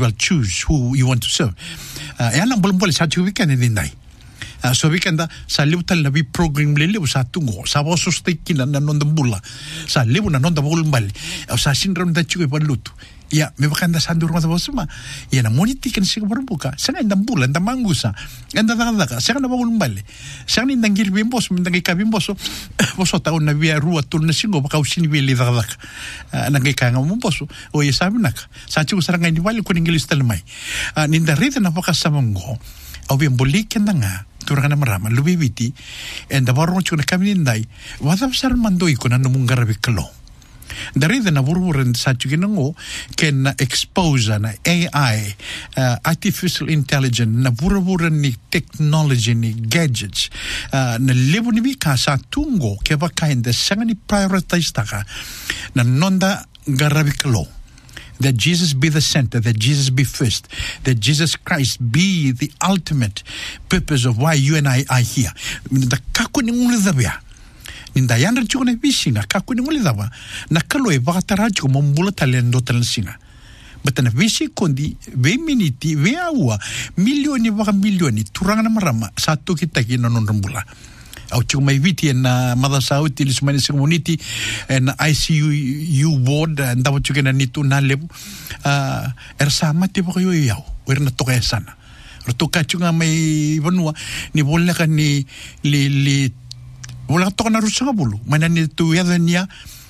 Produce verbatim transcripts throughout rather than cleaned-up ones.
well choose who you want to serve. Uh, e anang boleh boleh satu weekend ini dai. Uh, so weekend da sa liu tal nabi program le liu sa tungo sa bo sustain na non dembula sa liu na non da boleh bali sa sindrom da chuke palutu. Ya, me bakanda sandur mata bosuma. Ya na moniti kan siga berbuka. Sana indang bulan, indang manggusa. Enda daka, sana na bagul mbali. Sana indang gilbim bos, indang ikabim boso. Boso taon na via rua tur na singo baka usini bili daka. Nang ikanga mo boso. O ya sabi naka. Sa chiku sarang ngay diwali ko ningilis talamay. Ninda rita na pakasamango. Au bien boliken da nga. Turang na marama lubibiti. Enda barong chiku na kami ninday. Wadab sar mandoi ko na numungarabi kalo. Dari na buruburan sa chuginango ken na expose na A I, uh, artificial intelligence, na buruburan ni technology ni gadgets, uh, na lebu ni bika sa tungo ke bakain da sanga ni prioritize taka na nonda garabikalo. That Jesus be the center, that Jesus be first, that Jesus Christ be the ultimate purpose of why you and I are here. Da kako ni ngulidabia. Ninda yandra chuko na visinga kako ni nguli dawa na kalo e bakatara chuko mombula talendo talansinga bata na visi kondi ve miniti ve aua milioni baka milioni turanga na marama satu kita ki na non rambula au chuko mai viti na madasa utilis mani community na I C U ward ndawa chuko na nitu na lebu uh, ersa mati baka yo yao werna toka sana rotoka chuko mai vanua ni bolla kan ni li li wala to na rusa bulu mana ni tu ya dania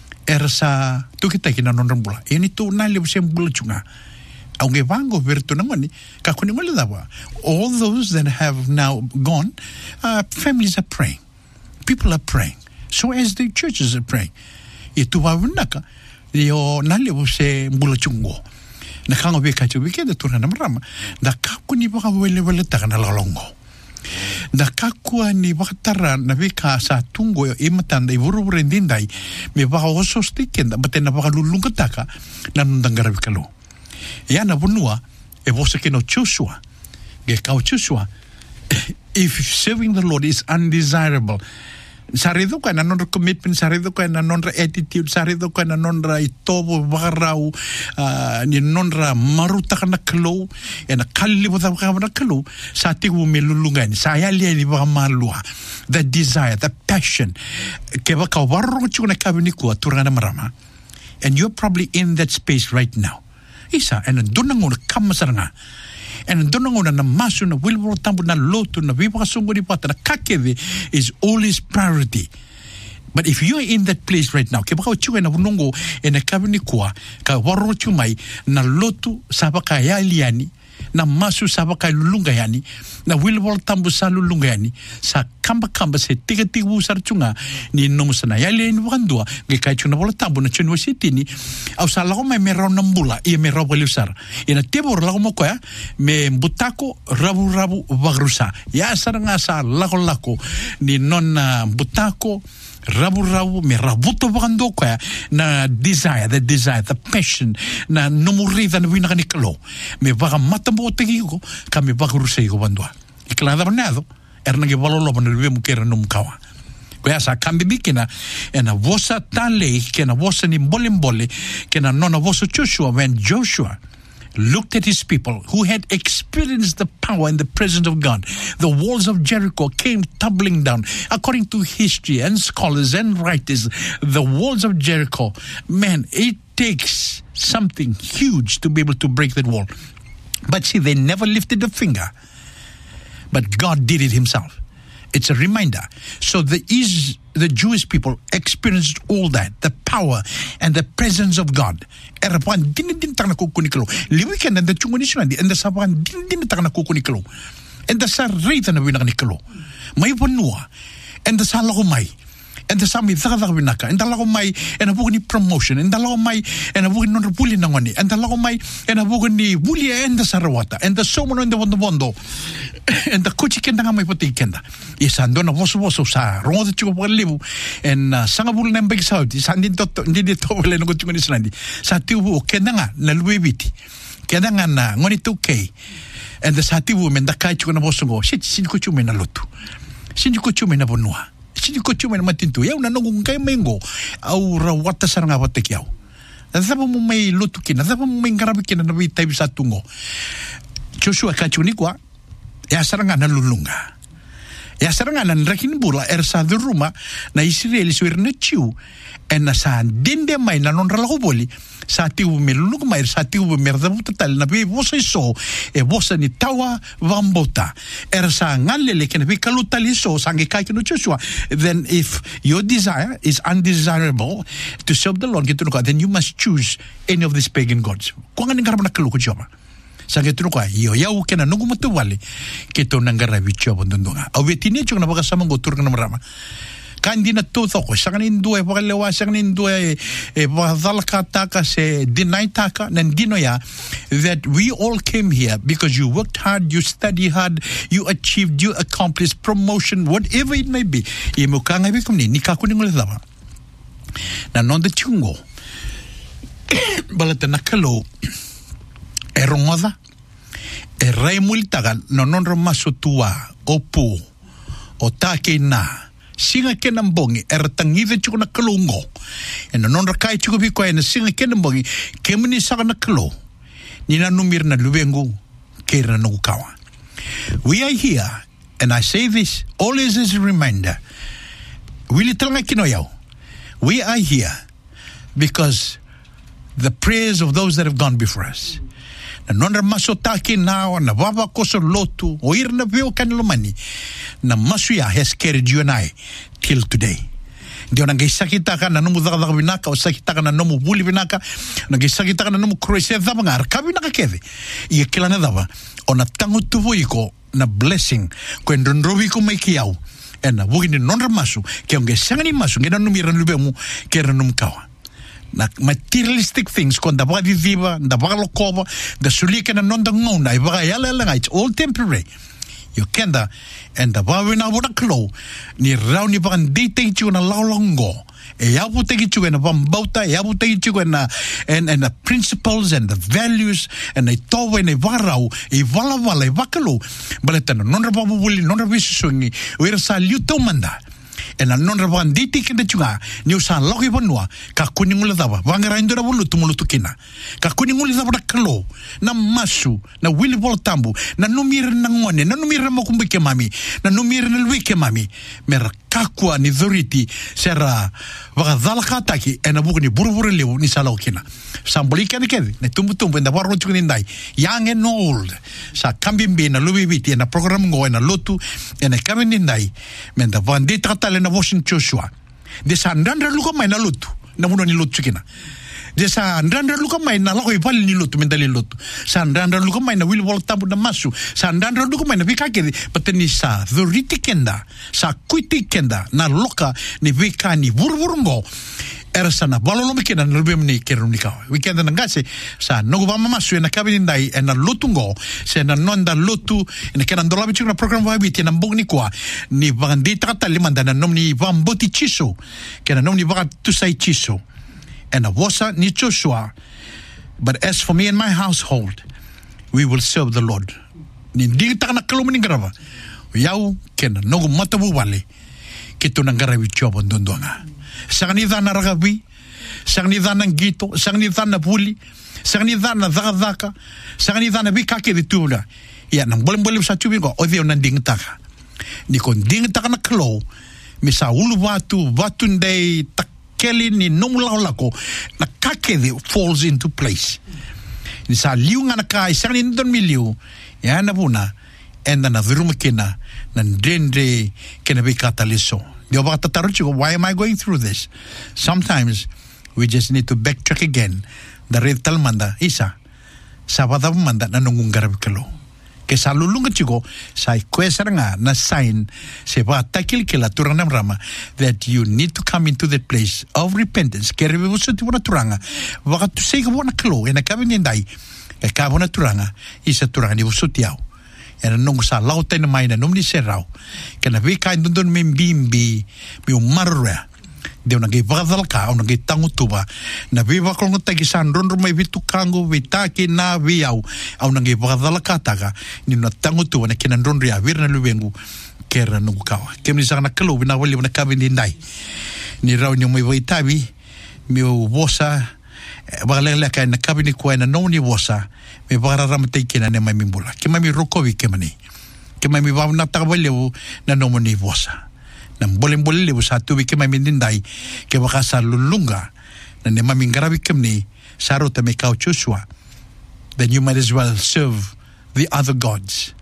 ersa tu kita kina non rambula ini tu na le sem bulu chunga aunque vango verto na ngani ka kuni ngale dawa all those that have now gone uh, families are praying, people are praying, so as the churches are praying itu wa naka yo na le se bulu chungo na kanga be ka chu be ke da turana marama da ka kuni ba wele wele ta na lalongo da kakua ni bakatara na vika sa tungo e matanda i vurubure ndindai me baka oso stikenda bate na baka lulunga taka na nundangara vikalo ya na bunua e vosa ke no Joshua ge kau Joshua if serving the Lord is undesirable sarido ka na nonra commitment sarido ka na nonra attitude sarido ka na nonra itobo bagarau uh, ni nonra maruta ka na kalo e na kalli bota ka na kalo sa tigu melulungan sa yali ni ba malua the desire the passion ke ba ka warro chu na kabini ko turana marama and you're probably in that space right now isa and dunango kamasaranga and donango na masu na wilbur tambu na lotu na viva sungo ni pata na kakeve is always priority. But if you are in that place right now, ke baka chuga na bunongo e na kabini kwa ka waro chumai na lotu sabaka ya liani na masu sabaka lulunga yani na wilbur tambu sa lulunga yani sa kamba kamba se tiga tiga usar chunga ni nong sana ya liani wakandua ge kai chuna bola tambu na chunwa sitini au sa lago mai me rau nambula ia me rau bali usar ina tebor lago mo koya me butako rabu rabu bagrusa ya saranga sa lago lako ni non butako rabu rabu me rabuto wakando koya na desire the desire the passion na numurida na winaka ni kalo me waga matambo tegi ko ka me bagrusa ko bandua iklada banado erna ge balolo ban le mukera num kawa ko ya sa kambi bikina ena vosa tale kena vosa ni mbole kena nona vosa Joshua when Joshua looked at his people who had experienced the power and the presence of God. The walls of Jericho came tumbling down. According to history and scholars and writers, the walls of Jericho, man, it takes something huge to be able to break that wall. But see, they never lifted a finger. But God did it himself. It's a reminder. So the is the Jewish people experienced all that, the power and the presence of God. Erapan din din takna kukuniklo. Liwikan and the chungunishan and the saban din din takna kukuniklo. And the sarita na winaniklo. May vanua and the salagumay. And the sami thakataka winaka. And the lagomay and a bugni promotion. And the lagomay and a bugni non repuli nangani. And the lagomay and a bugni bulia and the sarawata. And the someone and the wondo wondo. And the kuchi kenda nga may pati kenda. Isa ando na voso voso sa rongo de chuko pagalibu. And sangabul na mbagi saudi. Sa hindi to hindi to wala nung chuko ni Islandi. Sa tibu kenda nga na luwibiti. Kenda nga na ngoni two K. And the sa tibu men da kai chuko na voso go. Shit sin kuchu men na lotu. Sin kuchu men na bonua. Sin kuchu men matintu. Yau na nung kay mengo. Au rawata saranga watek yau. Zaba mo may lotu kina, zaba mo may ngarabi kina na may tayo sa tungo. Joshua kachuni kwa, e asaranga na lulunga. E asaranga na nrakin bula er sa duruma na Israeli suir na chiu, e na sa dinde may na non ralago boli, sa tiu melulunga may sa tiu merda butal na bi bosa iso, e bosa ni tawa vambota. Er sa ngalele kena bi kalutali so sangi kai kino Joshua. Then if your desire is undesirable to serve the Lord, then you must choose any of these pagan gods. Kung nga nang na kaluko Joba. Sangi tuno ka, iyo yaw kena nungu matuwali, kito nang garabi Joba ndundunga. Awetini chong na baka samang gotur ka na marama. Kandi na to ko sangan indue pakalewa sangan indue e bazalka taka se dinai taka nandino ya that we all came here because you worked hard, you studied hard, you achieved, you accomplished promotion, whatever it may be. E mo kanga bi kumni ni ka kuning le daba na non de chungo balata nakalo e rongoda e rai multagal no non romaso tua opu o take na singa kenambongi er tangive chuko na kalungo ena non rakai chuko biko ena singa kenambongi kemini saka na kalo nina numir na lubengu kera no kawa. We are here, and I say this always as a reminder, wili talanga kino yao, we are here because the prayers of those that have gone before us. Na nonra masotaki now na baba koso lotu o irna veo kanilomani na masuya has carried you and I till today. Ndio nangisakita ka na numu daga binaka o sakita na numu buli binaka nangisakita ka na numu kroise daba ngar kabi nakakeve ia kila na daba ona tango tuvo iko na blessing ko ndonrobi ko mai kiau ena bugi ni nonra masu ke onge sangani masu ngena numiran lubemu ke ranum kawa. Na materialistic things kon da bagi viva da bagalo koba da sulika na non da ngona ibaga yala yala it's all temporary you kenda and da bawi na boda klo ni rauni bagan dating chu na laulongo e yabu tegi chu na bambauta yabu tegi chu na and and the principles and the values and they towe ne varau e vala vala e vakalo baletana non ra babu buli non ra bisungi we sa liuto manda ena non rawan diti kenda chunga ni usan logi bonua ka kuningula daba wangara indora bulu tumulutu kina ka kuningula daba kalo na masu na wili bol tambu na numir na ngone na numir mo kumbike mami na numir na lwike mami mer kakwa ni dhuriti sera waga dhalaka taki ena buku ni buruburu lewu ni salo kina sambolika ni kedi ne tumbu tumbu enda warro chukini ndai young and old sa kambimbi na lubibiti ena program ngo ena lotu ena kamini ndai menda vandi tatale na Washington Joshua de sa ndandra luka mai na lotu na muno ni lotu chukina de sa ndandra luka mai na lako ipali ni lotu mendali lotu sa ndandra luka mai na wili wala tambu na masu sa ndandra luka mai na vika kedi pateni sa dhuriti kenda sa kuiti kenda na loka ni vika ni burburungo era sana balolo mikena na lubem ni kerun nikawa weekend na ngase sa nogo ba mamasu na kabini ndai na lotungo se na nonda lotu na kena ndola bichu na program wa biti na mbong ni kwa ni bandi takata limanda na nomni vamboti chiso kena nomni baka tusai chiso and a wasa ni Joshua. But as for me and my household, we will serve the Lord. Ni ndi taka na kalumini grava yau kena nogo matabu wale kito na ngarawi chobo ndondonga sangni dana ragabi sangni dana ngito sangni dana buli sangni dana dhaka sangni dana bikake de tula ya nang bolem bolem sa chubi ko odio na ding taka ni kon ding taka na klo mi sa ulu watu watu ndei takeli ni nomula lako na kake de falls into place ni sa liunga na kai sangni ndon miliu ya na buna enda na dhuruma kina na ndende kena bikata liso. Why am I going through this? Sometimes we just need to backtrack again. The red talmanda isa sabada manda na nungungarab kalo. Ke sa lulunga chigo sa kwesara nga na sign se ba takil kila turanam rama that you need to come into that place of repentance. Kere buso ti bona turanga. Waka tu sei ka bona kalo ena kabini ndai. E ka bona turanga isa turanga ni buso tiao. Ena nung sa lauta na may na nung ni serao kena vika indon mimbimbi mi umarra deu nagi vakadal ka o nagi tangutuba na viva kong tagisan ron rumay vitukango vitaki na viau au nagi vakadal ka taka ni na tangutuba na kena ron ria vir na lubengu kera nung kawa kemni sa na kalo na wali na kabin dindai ni raw ni may vaitabi mi bosa Bagalele ka na kabini kwa na noni wosa me bagararama teikina ne mai mimbula ke mai rokovi ke mani ke mai mi na takabalewu na nomoni wosa na bolem-bolem lewu satu ke mai mindindai ke bakasa lulunga na ne mai ngaravi ke mani sarota me kau chuswa, then you might as well serve the other gods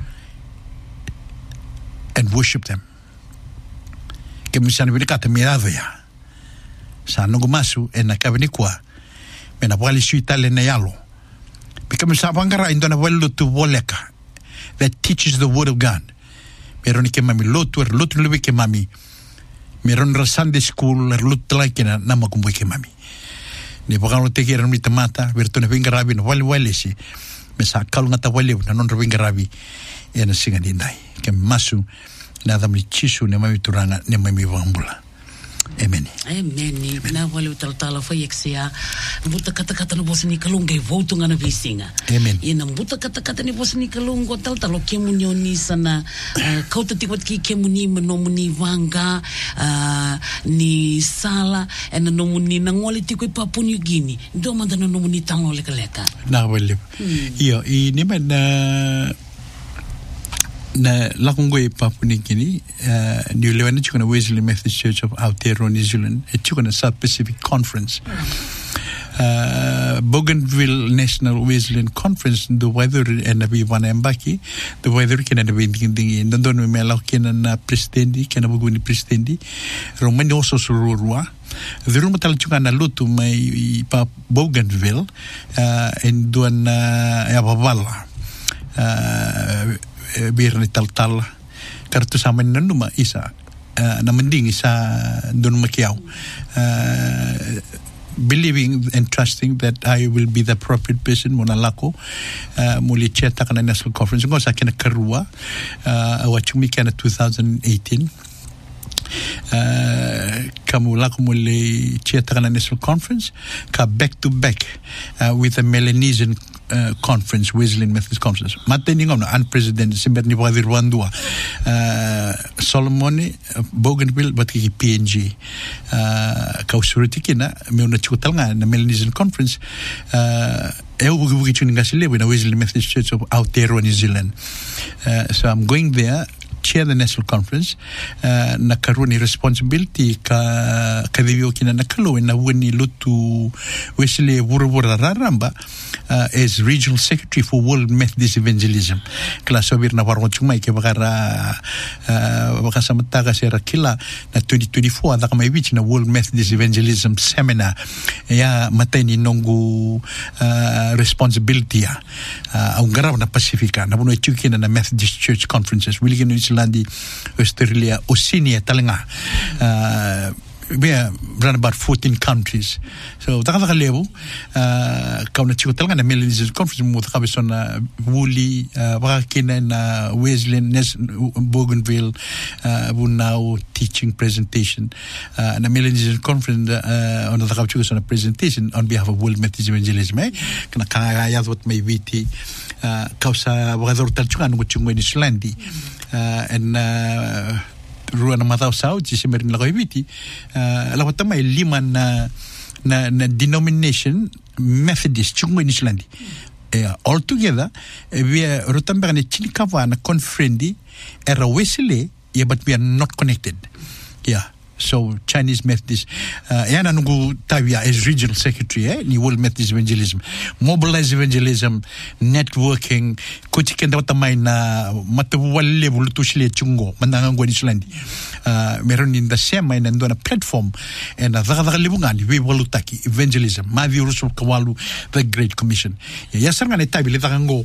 and worship them. Ke misana bini kata mirado ya sa nungu masu e na kabini kwa me na wali suitale na yalo because sa bangara indona welu tu woleka that teaches the word of God. Meron ke mami lotu er lotu lebe ke mami meron ra Sunday school er lotu like na na makumbu ke mami ni pagano te kira mi tamata vertone bingarabi no wali wali si me sa kalunga ta wali na non bingarabi e na singa dindai ke masu na dami chisu ne mami turanga ne mami wambula. Amen. Amen. Na wale utaltala fa yeksia. Buta kata-kata na bosa ni kalunga voto nga na visinga. Amen. Ina buta kata-kata ni bosa ni kalunga taltalo kemu ni sana kau tatikwat ki kemu ni menomuni vanga ni sala ena nomuni nangoli tikoi Papua New Guinea. Do manda na nomuni tango leka-leka. Na wale. Iyo i ni man na lakungwe Papua New Guinea uh, New Lewana chukuna Wesley Methodist Church of Aotearoa New Zealand e chukuna South Pacific Conference uh, Bougainville National Wesleyan Conference the weather and we wana mbaki the weather kena na bindingi ndono me la kena na presidenti kena buguni presidenti romani oso sururua the room tal chukana lutu mai pa Bougainville uh, en duan uh, ababala uh, birni tal-tal kartu sama numa isa uh, na mending isa don makiao uh, believing and trusting that I will be the appropriate person muna lako uh, muli cheta kana national conference ngo sa kena karua uh, awachumi kana twenty eighteen Uh, kamu lako muli cheta kana national conference ka back to back uh, with the Melanesian uh, conference Wesleyan Methodist Conference mateni ngom unprecedented simber ni bagadir wandua uh, Solomoni uh, Bougainville bat ki P N G uh, ka usuriti kina me una chutal nga na Melanesian conference uh, eu bugi chuni ngasile na Wesleyan Methodist Church of Aotearoa New Zealand uh, so I'm going there chair the national conference uh, na karuni responsibility ka kadivyo kina nakalo na wani lutu Wesley Wurwura Raramba uh, as regional secretary for World Methodist Evangelism kala sobir na warong chumai ke bakara uh, bakasa mataga sera kila na twenty twenty-four ada kama ibich na World Methodist Evangelism seminar ya mateni nongu uh, responsibility ya uh, ang garaw na Pasifika na puno chukina na Methodist Church conferences willing Landi Australia Oceania talanga uh, we are run about fourteen countries so taka taka level uh, kauna chiko talanga na Melanesian conference mo taka besona Woolly uh, wakina na Wesleyan Bougainville uh, bunao teaching presentation uh, na Melanesian conference uh, on the taka chiko sona presentation on behalf of World Methodist Evangelism eh kana kaya what may viti uh, kausa wakador talchungan nguchungwe ni Islandi uh, and uh, rua na matao sao si simerin la koibiti uh, la watama lima na na, na denomination Methodist chungo in Islandi uh, all together uh, we are rotamba na chinikava na confrendi era Wesley yeah, but we are not connected yeah so Chinese Methodist uh, yana nungu tawia as regional secretary eh ni World Methodist Evangelism mobilize evangelism networking kuchikenda watamai na matawalle bulutushile chungo mandangango ni Islandi uh, meron in the same na ndona platform and daga libungani we walutaki evangelism mavi rusu kawalu the Great Commission ya yasanga na tabi le dagango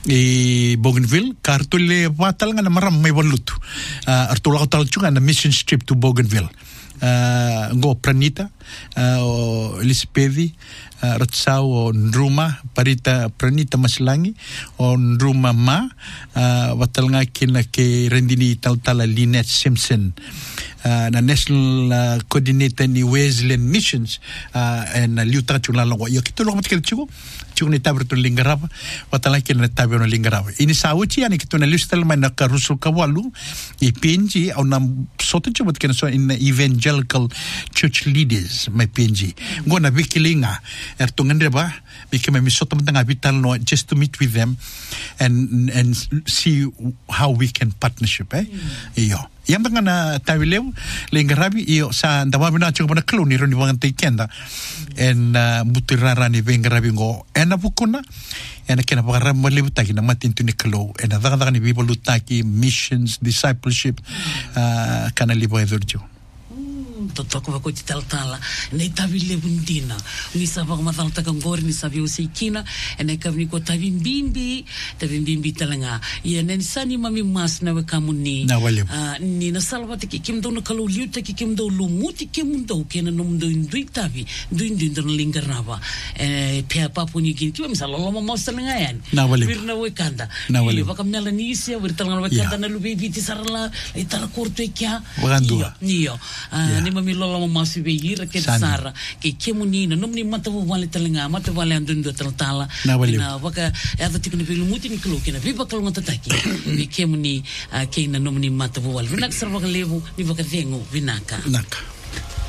e Bougainville kartule watalanga na maram may walutu uh, artula tal chunga na mission trip to Bougainville uh, ngo Pranita uh, o Lispevi uh, Ratsau o Nruma Parita Pranita Maslangi o Nruma Ma uh, watalanga kina ke rendini taltala Lynette Simpson uh, na national uh, coordinator ni Wesleyan Missions uh, and uh, liuta chula longo yo kito longo matikal chigo tune tabre to lingarava watala ke na tabe no lingarava ini sauti ani kituna listal mai na karusul kawalu I P N G au na soto chubat ke so in evangelical church leaders mai P N G ngona bikilinga er tungandreba bikema mi soto mtanga vital no just to meet with them and and see how we can partnership eh iyo yang bangana tawileu lingarabi iyo sa ndawabina chuko na kloni ro ni wangante kenda en mutirara ni bengarabi ngo ena bukuna ena kena bagara malibu taki na matintu ni klo ena daga daga ni bible taki missions discipleship uh, kana libo edurjo totoko ba ko titala nei tabile bundina ni saba ma tala taka ngori ni sabi o seikina ena ka ni ko tabi bimbi tabi bimbi talanga ye nen sani mami mas na we kamuni uh, ni na salva te kim do na kalu liu te kim do lu muti kim do ke na nom do indui tabi do indui do lingarava e pe papu ni ki ki misalo lo mo salanga yan virna we kanda ni va kamela ni sia wir talanga we kanda na lu bibi ti sarala e tala korto e kya ni yo ni mami lola mama si beira ke sara ke kemunina nomni mata wale talinga mata wale andundo tala na waka ya the tikni pelu muti ni klo kena viva klo ngata taki ni kemuni ke na nomni mata wale vinak sarwa levu ni waka vengo vinaka naka